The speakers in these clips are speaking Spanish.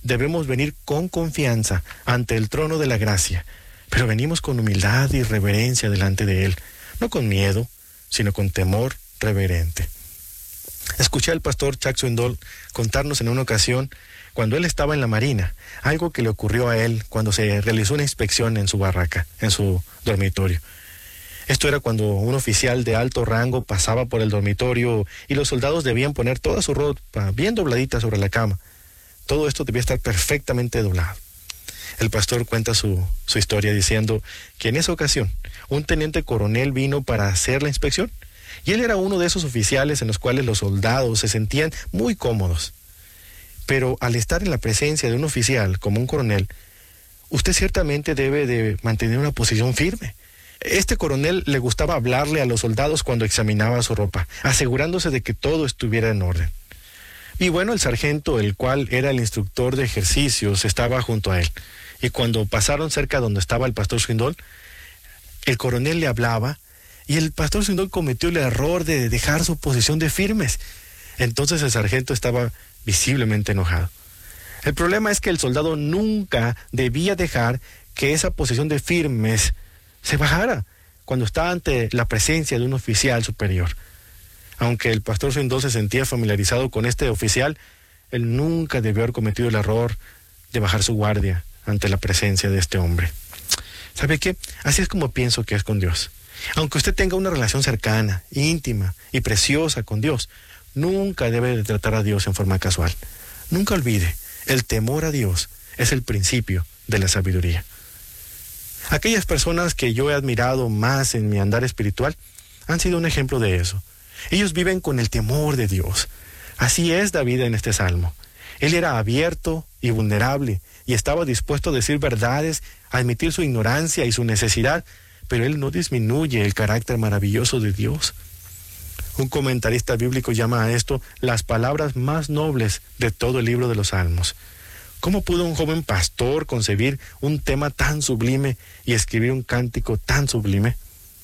debemos venir con confianza ante el trono de la gracia, pero venimos con humildad y reverencia delante de Él, no con miedo, sino con temor reverente. Escuché al pastor Chuck Swindoll contarnos en una ocasión, cuando él estaba en la marina, algo que le ocurrió a él cuando se realizó una inspección en su barraca, en su dormitorio. Esto era cuando un oficial de alto rango pasaba por el dormitorio y los soldados debían poner toda su ropa bien dobladita sobre la cama. Todo esto debía estar perfectamente doblado. El pastor cuenta su historia diciendo que en esa ocasión un teniente coronel vino para hacer la inspección y él era uno de esos oficiales en los cuales los soldados se sentían muy cómodos. Pero al estar en la presencia de un oficial como un coronel, usted ciertamente debe de mantener una posición firme. Este coronel le gustaba hablarle a los soldados cuando examinaba su ropa, asegurándose de que todo estuviera en orden. Y bueno, el sargento, el cual era el instructor de ejercicios, estaba junto a él. Y cuando pasaron cerca donde estaba el pastor Swindoll, el coronel le hablaba y el pastor Swindoll cometió el error de dejar su posición de firmes. Entonces el sargento estaba visiblemente enojado. El problema es que el soldado nunca debía dejar que esa posición de firmes se bajara cuando estaba ante la presencia de un oficial superior. Aunque el pastor Swindoll se sentía familiarizado con este oficial, él nunca debió haber cometido el error de bajar su guardia ante la presencia de este hombre. ¿Sabe qué? Así es como pienso que es con Dios. Aunque usted tenga una relación cercana, íntima y preciosa con Dios, nunca debe de tratar a Dios en forma casual. Nunca olvide, el temor a Dios es el principio de la sabiduría. Aquellas personas que yo he admirado más en mi andar espiritual han sido un ejemplo de eso. Ellos viven con el temor de Dios. Así es David en este salmo. Él era abierto y vulnerable y estaba dispuesto a decir verdades, a admitir su ignorancia y su necesidad, pero él no disminuye el carácter maravilloso de Dios. Un comentarista bíblico llama a esto las palabras más nobles de todo el libro de los Salmos. ¿Cómo pudo un joven pastor concebir un tema tan sublime y escribir un cántico tan sublime?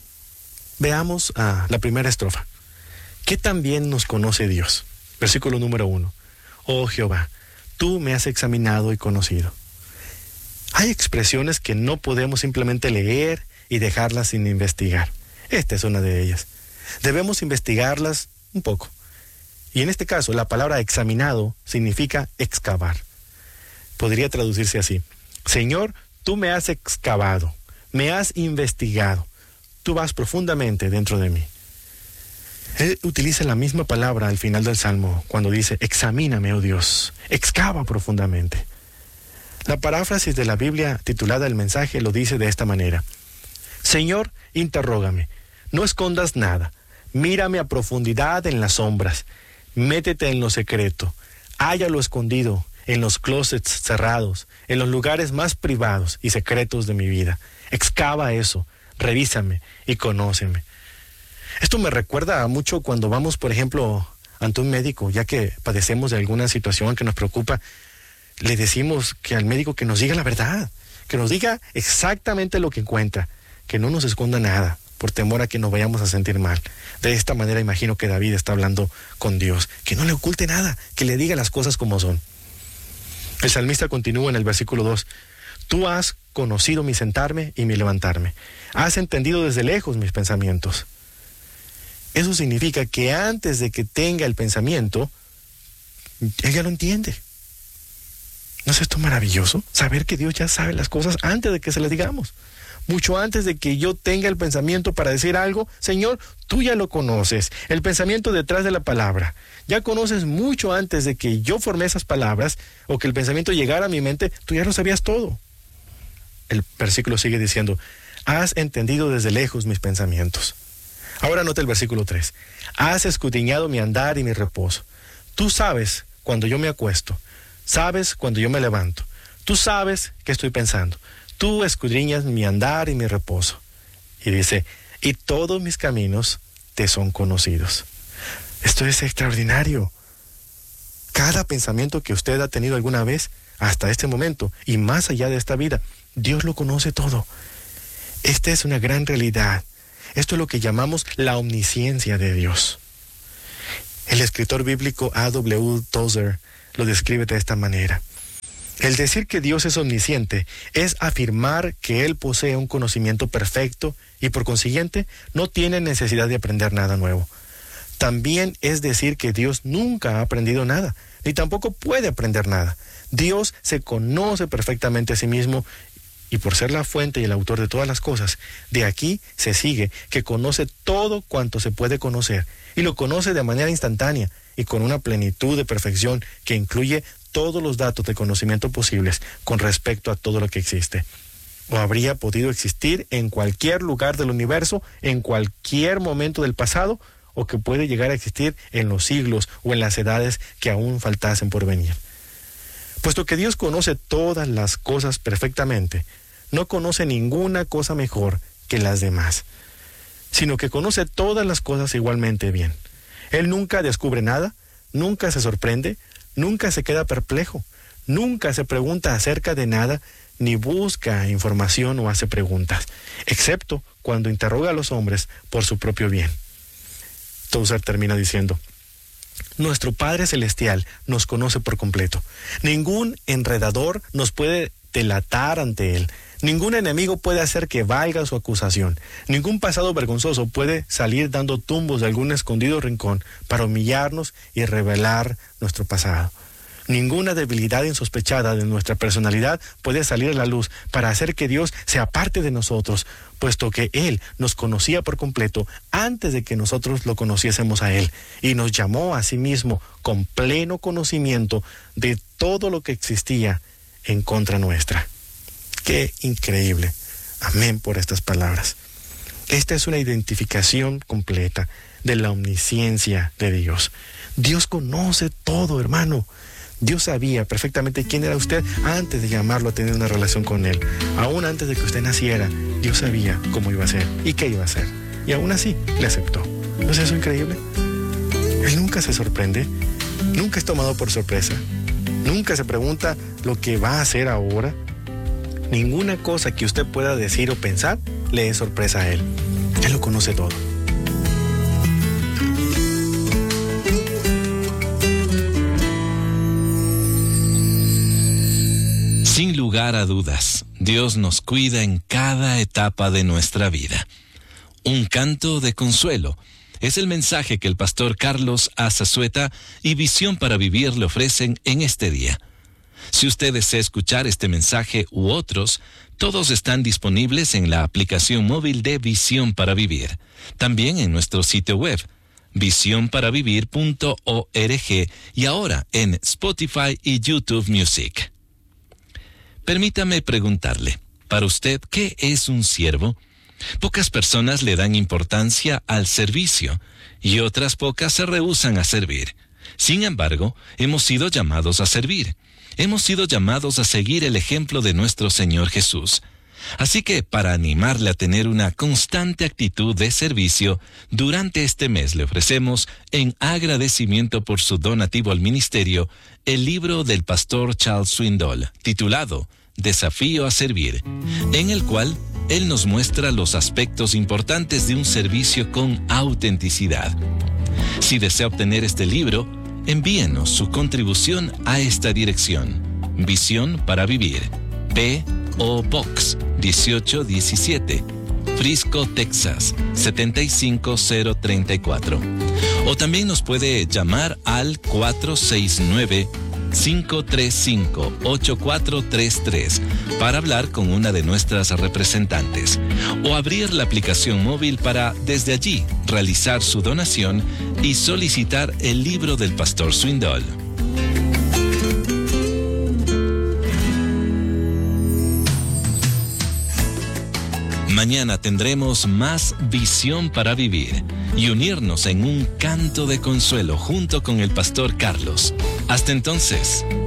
Veamos la primera estrofa. ¿Qué tan bien nos conoce Dios? Versículo número 1. Oh Jehová, tú me has examinado y conocido. Hay expresiones que no podemos simplemente leer y dejarlas sin investigar. Esta es una de ellas. Debemos investigarlas un poco. Y en este caso, la palabra examinado significa excavar. Podría traducirse así. Señor, tú me has excavado, me has investigado. Tú vas profundamente dentro de mí. Él utiliza la misma palabra al final del Salmo cuando dice, examíname, oh Dios, excava profundamente. La paráfrasis de la Biblia titulada El Mensaje lo dice de esta manera. Señor, interrógame, no escondas nada, mírame a profundidad en las sombras, métete en lo secreto, hállalo escondido en los closets cerrados, en los lugares más privados y secretos de mi vida. Excava eso, revísame y conóceme. Esto me recuerda mucho cuando vamos, por ejemplo, ante un médico, ya que padecemos de alguna situación que nos preocupa, le decimos que al médico que nos diga la verdad, que nos diga exactamente lo que encuentra, que no nos esconda nada, por temor a que nos vayamos a sentir mal. De esta manera imagino que David está hablando con Dios, que no le oculte nada, que le diga las cosas como son. El salmista continúa en el versículo 2. Tú has conocido mi sentarme y mi levantarme. Has entendido desde lejos mis pensamientos. Eso significa que antes de que tenga el pensamiento, él ya lo entiende. ¿No es esto maravilloso? Saber que Dios ya sabe las cosas antes de que se las digamos. Mucho antes de que yo tenga el pensamiento para decir algo, Señor, tú ya lo conoces, el pensamiento detrás de la palabra. Ya conoces mucho antes de que yo formé esas palabras o que el pensamiento llegara a mi mente, tú ya lo sabías todo. El versículo sigue diciendo, has entendido desde lejos mis pensamientos. Ahora nota el versículo 3. Has escudriñado mi andar y mi reposo. Tú sabes cuando yo me acuesto, sabes cuando yo me levanto. Tú sabes qué estoy pensando. Tú escudriñas mi andar y mi reposo. Y dice, y todos mis caminos te son conocidos. Esto es extraordinario. Cada pensamiento que usted ha tenido alguna vez, hasta este momento, y más allá de esta vida, Dios lo conoce todo. Esta es una gran realidad. Esto es lo que llamamos la omnisciencia de Dios. El escritor bíblico A.W. Tozer lo describe de esta manera. El decir que Dios es omnisciente es afirmar que Él posee un conocimiento perfecto y por consiguiente no tiene necesidad de aprender nada nuevo. También es decir que Dios nunca ha aprendido nada, ni tampoco puede aprender nada. Dios se conoce perfectamente a sí mismo y por ser la fuente y el autor de todas las cosas, de aquí se sigue que conoce todo cuanto se puede conocer y lo conoce de manera instantánea y con una plenitud de perfección que incluye todos los datos de conocimiento posibles con respecto a todo lo que existe o habría podido existir en cualquier lugar del universo, en cualquier momento del pasado, o que puede llegar a existir en los siglos o en las edades que aún faltasen por venir. Puesto que Dios conoce todas las cosas perfectamente, no conoce ninguna cosa mejor que las demás, sino que conoce todas las cosas igualmente bien. Él nunca descubre nada, nunca se sorprende, nunca se queda perplejo, nunca se pregunta acerca de nada, ni busca información o hace preguntas, excepto cuando interroga a los hombres por su propio bien. Tozer termina diciendo: nuestro Padre Celestial nos conoce por completo. Ningún enredador nos puede delatar ante Él. Ningún enemigo puede hacer que valga su acusación. Ningún pasado vergonzoso puede salir dando tumbos de algún escondido rincón para humillarnos y revelar nuestro pasado. Ninguna debilidad insospechada de nuestra personalidad puede salir a la luz para hacer que Dios se aparte de nosotros, puesto que Él nos conocía por completo antes de que nosotros lo conociésemos a Él, y nos llamó a sí mismo con pleno conocimiento de todo lo que existía en contra nuestra. ¡Qué increíble! Amén por estas palabras. Esta es una identificación completa de la omnisciencia de Dios. Dios conoce todo, hermano. Dios sabía perfectamente quién era usted antes de llamarlo a tener una relación con Él. Aún antes de que usted naciera, Dios sabía cómo iba a ser y qué iba a hacer. Y aún así, le aceptó. ¿No es eso increíble? Él nunca se sorprende, nunca es tomado por sorpresa, nunca se pregunta lo que va a hacer ahora. Ninguna cosa que usted pueda decir o pensar le es sorpresa a Él. Él lo conoce todo. Sin lugar a dudas, Dios nos cuida en cada etapa de nuestra vida. Un canto de consuelo es el mensaje que el pastor Carlos Azazueta y Visión para Vivir le ofrecen en este día. Si usted desea escuchar este mensaje u otros, todos están disponibles en la aplicación móvil de Visión para Vivir. También en nuestro sitio web, visionparavivir.org, y ahora en Spotify y YouTube Music. Permítame preguntarle, para usted, ¿qué es un siervo? Pocas personas le dan importancia al servicio y otras pocas se rehúsan a servir. Sin embargo, hemos sido llamados a servir. Hemos sido llamados a seguir el ejemplo de nuestro Señor Jesús. Así que, para animarle a tener una constante actitud de servicio, durante este mes le ofrecemos, en agradecimiento por su donativo al ministerio, el libro del pastor Charles Swindoll, titulado Desafío a Servir, en el cual él nos muestra los aspectos importantes de un servicio con autenticidad. Si desea obtener este libro, envíenos su contribución a esta dirección: Visión para Vivir, P.O. Box 1817, Frisco, Texas 75034. O también nos puede llamar al 469-535-8433 para hablar con una de nuestras representantes, o abrir la aplicación móvil para, desde allí, realizar su donación y solicitar el libro del pastor Swindoll. Mañana tendremos más Visión para Vivir y unirnos en un canto de consuelo junto con el pastor Carlos. Hasta entonces,